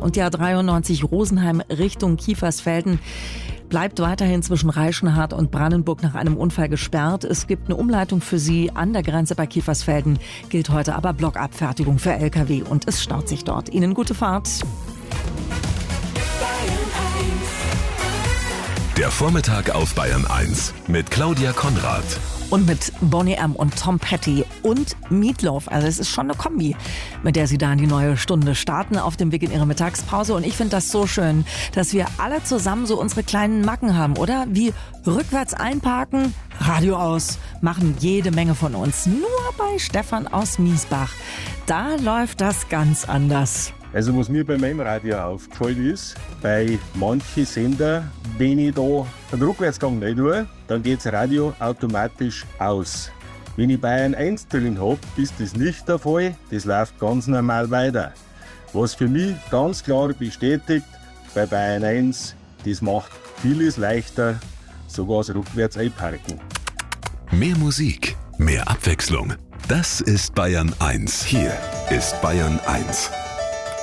Und die A93 Rosenheim Richtung Kiefersfelden bleibt weiterhin zwischen Reichenhart und Brandenburg nach einem Unfall gesperrt. Es gibt eine Umleitung für Sie an der Grenze bei Kiefersfelden, gilt heute aber Blockabfertigung für Lkw und es staut sich dort. Ihnen gute Fahrt. Der Vormittag auf Bayern 1 mit Claudia Konrad. Und mit Boney M. und Tom Petty und Meatloaf. Also es ist schon eine Kombi, mit der Sie da in die neue Stunde starten auf dem Weg in Ihre Mittagspause. Und ich finde das so schön, dass wir alle zusammen so unsere kleinen Macken haben, oder? Wie rückwärts einparken, Radio aus, machen jede Menge von uns. Nur bei Stefan aus Miesbach, da läuft das ganz anders. Also was mir bei meinem Radio aufgefallen ist, bei manchen Sender, wenn ich da den Rückwärtsgang nicht tue, dann geht das Radio automatisch aus. Wenn ich Bayern 1 drin habe, ist das nicht der Fall, das läuft ganz normal weiter. Was für mich ganz klar bestätigt, bei Bayern 1, das macht vieles leichter, sogar das rückwärts einparken. Mehr Musik, mehr Abwechslung. Das ist Bayern 1. Hier ist Bayern 1.